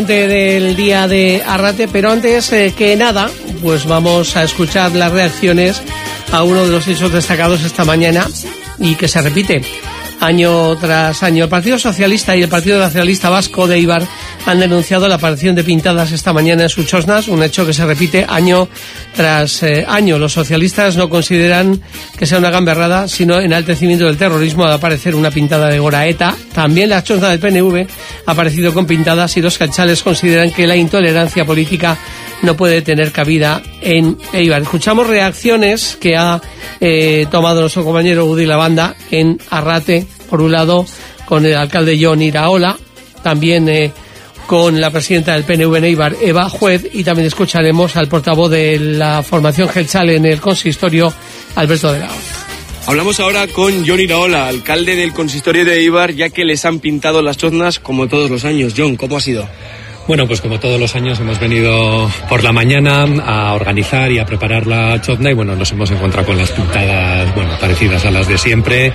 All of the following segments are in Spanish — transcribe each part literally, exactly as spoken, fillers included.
Del día de Arrate, pero antes eh, que nada, pues vamos a escuchar las reacciones a uno de los hechos destacados esta mañana y que se repite año tras año. El Partido Socialista y el Partido Nacionalista Vasco de Eibar han denunciado la aparición de pintadas esta mañana en sus choznas, un hecho que se repite año tras eh, año. Los socialistas no consideran que sea una gamberrada, sino enaltecimiento del terrorismo al aparecer una pintada de Gora Eta. También la chozna del P N V ha aparecido con pintadas y los cachales consideran que la intolerancia política no puede tener cabida en Eibar. Escuchamos reacciones que ha eh, tomado nuestro compañero Udi Lavanda en Arrate, por un lado con el alcalde Jon Iraola, también eh, con la presidenta del P N V en Eibar, Eva Juez, y también escucharemos al portavoz de la formación Geltzale en el consistorio, Alberto Delgado. Hablamos ahora con Jon Iraola, alcalde del consistorio de Eibar, ya que les han pintado las choznas como todos los años. Jon, ¿cómo ha sido? Bueno, pues como todos los años hemos venido por la mañana a organizar y a preparar la chozna y bueno, nos hemos encontrado con las pintadas, bueno, parecidas a las de siempre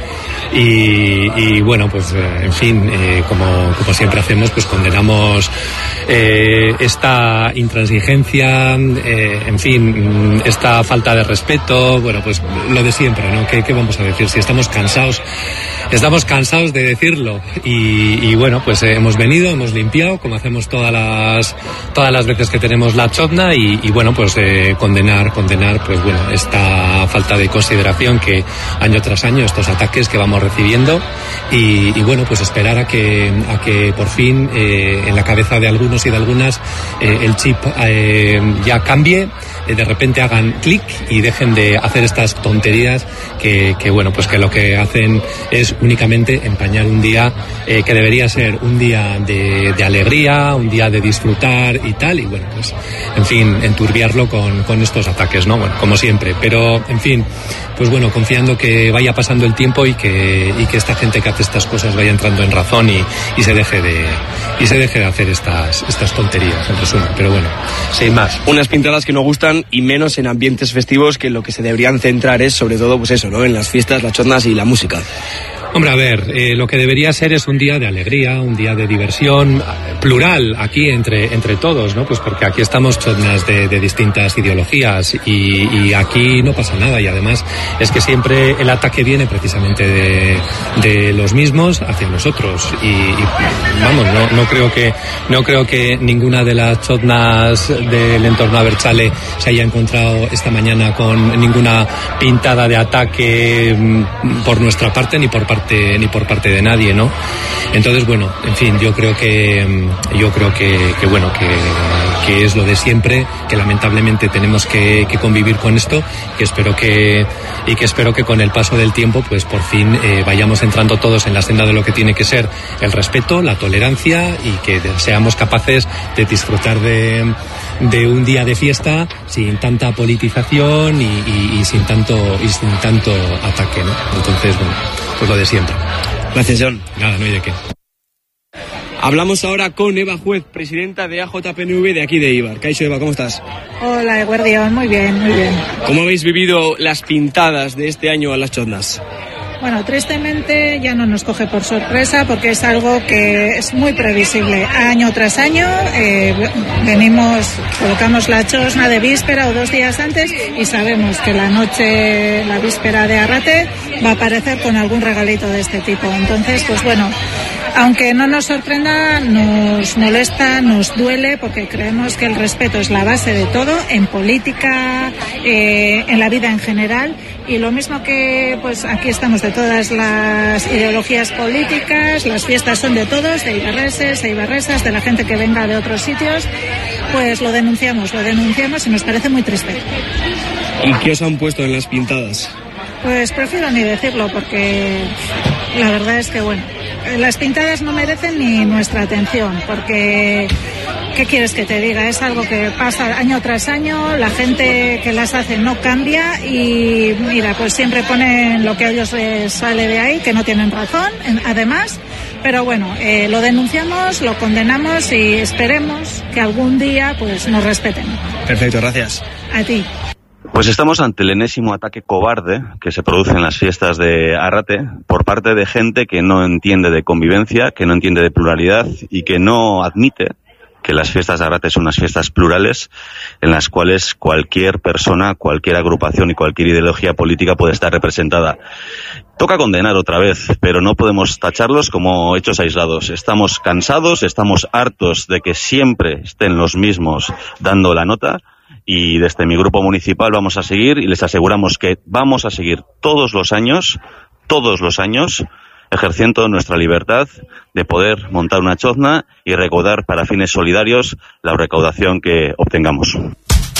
y, y bueno, pues en fin, eh, como, como siempre hacemos, pues condenamos eh, esta intransigencia, eh, en fin, esta falta de respeto, bueno, pues lo de siempre, ¿no? ¿Qué, qué vamos a decir? Si estamos cansados, estamos cansados de decirlo y, y bueno, pues eh, hemos venido, hemos limpiado, como hacemos todas las todas las veces que tenemos la chozna y, y bueno, pues eh, condenar, condenar, pues bueno, esta falta de consideración que año tras año, estos ataques que vamos recibiendo y, y bueno, pues esperar a que, a que por fin eh, en la cabeza de algunos y de algunas eh, el chip eh, ya cambie, eh, de repente hagan clic y dejen de hacer estas tonterías que, que bueno, pues que lo que hacen es únicamente empañar un día eh, que debería ser un día de, de alegría, un día de disfrutar y tal, y bueno, pues en fin, enturbiarlo con, con estos ataques, ¿no? Bueno, como siempre, pero en fin, pues bueno, confiando que vaya pasando el tiempo y que, y que esta gente que hace estas cosas vaya entrando en razón y, y se deje de y se deje de hacer estas, estas tonterías, en resumen, pero bueno, sin más. Unas pintadas que no gustan y menos en ambientes festivos, que lo que se deberían centrar es sobre todo, pues eso, ¿no? En las fiestas, las choznas y la música. Hombre, a ver, eh, lo que debería ser es un día de alegría, un día de diversión, plural, aquí entre entre todos, ¿no? Pues porque aquí estamos choznas de, de distintas ideologías y, y aquí no pasa nada y además es que siempre el ataque viene precisamente de, de los mismos hacia nosotros y, y vamos, no, no creo que no creo que ninguna de las choznas del entorno Abertzale se haya encontrado esta mañana con ninguna pintada de ataque por nuestra parte ni por parte ni por parte de nadie, ¿no? Entonces, bueno, en fin, yo creo que yo creo que, que bueno, que, que es lo de siempre, que lamentablemente tenemos que, que convivir con esto, que espero que y que espero que con el paso del tiempo, pues por fin eh, vayamos entrando todos en la senda de lo que tiene que ser el respeto, la tolerancia y que seamos capaces de disfrutar de, de un día de fiesta sin tanta politización y, y, y sin tanto y sin tanto ataque, ¿no? Entonces, bueno, pues lo de siempre. Gracias, Jon. Nada, no hay de qué. Hablamos ahora con Eva Juez, presidenta de A J P N V de aquí de Eibar. Kaixo, Eva, ¿cómo estás? Hola, Guardián, muy bien, muy bien. ¿Cómo habéis vivido las pintadas de este año a las choznas? Bueno, tristemente ya no nos coge por sorpresa porque es algo que es muy previsible. Año tras año eh, venimos, colocamos la chosna de víspera o dos días antes y sabemos que la noche, la víspera de Arrate va a aparecer con algún regalito de este tipo. Entonces, pues bueno, aunque no nos sorprenda, nos molesta, nos duele porque creemos que el respeto es la base de todo, en política, eh, en la vida en general. Y lo mismo que pues aquí estamos de todas las ideologías políticas, las fiestas son de todos, de ibarreses, de ibarresas, de la gente que venga de otros sitios, pues lo denunciamos, lo denunciamos y nos parece muy triste. ¿Y qué os han puesto en las pintadas? Pues prefiero ni decirlo porque la verdad es que bueno, las pintadas no merecen ni nuestra atención porque ¿qué quieres que te diga? Es algo que pasa año tras año, la gente que las hace no cambia y mira, pues siempre ponen lo que a ellos les sale de ahí, que no tienen razón, además, pero bueno, eh, lo denunciamos, lo condenamos y esperemos que algún día pues nos respeten. Perfecto, gracias. A ti. Pues estamos ante el enésimo ataque cobarde que se produce en las fiestas de Arrate por parte de gente que no entiende de convivencia, que no entiende de pluralidad y que no admite que las fiestas de Arrate son unas fiestas plurales en las cuales cualquier persona, cualquier agrupación y cualquier ideología política puede estar representada. Toca condenar otra vez, pero no podemos tacharlos como hechos aislados. Estamos cansados, estamos hartos de que siempre estén los mismos dando la nota, y desde mi grupo municipal vamos a seguir y les aseguramos que vamos a seguir todos los años, todos los años, ejerciendo nuestra libertad de poder montar una chozna y recaudar para fines solidarios la recaudación que obtengamos.